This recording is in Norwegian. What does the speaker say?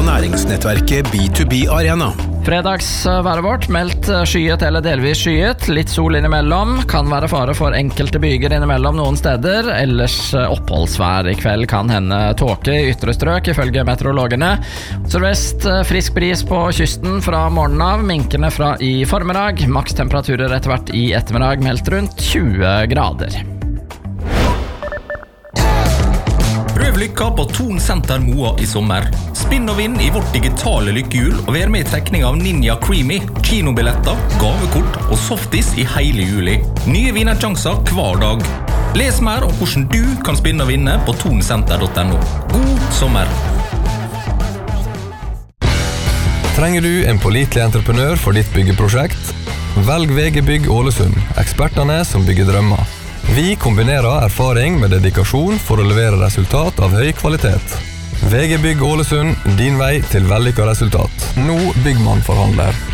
næringsnettverket B2B Arena. Fredagsværet vårt, meldt skyet eller delvis skyet, litt sol innimellom, kan være fare for enkelte byger innimellom noen steder, ellers oppholdsvær. I kveld kan hende tåke i ytre strøk, ifølge meteorologene. Sørvest frisk bris på kysten fra morgenen av, minkende fra i formiddag, maks temperaturer etter hvert i ettermiddag, meldt rundt 20 grader. Prøv lykka på Thon Senter Moa i sommer. Spinn og vinn i vårt digitale lykkehjul og vær med i trekning av Ninja Creamy, kinobilletter, gavekort og softis i hele juli. Nye vinnersjanser hver dag. Les mer om hvordan du kan spinne og vinne på thonsenter.no. God sommer! Trenger du en pålitelig entreprenør for ditt byggeprosjekt? Velg VG Bygg Ålesund, ekspertene som bygger drømmer. Vi kombinerer erfaring med dedikasjon for å levere resultat av høy kvalitet. VG Bygg Ålesund, din vei til vellykket resultat. Nå Byggmann forhandler.